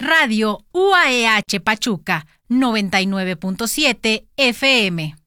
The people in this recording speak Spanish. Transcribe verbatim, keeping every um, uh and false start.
Radio U A E H Pachuca, noventa y nueve punto siete F M.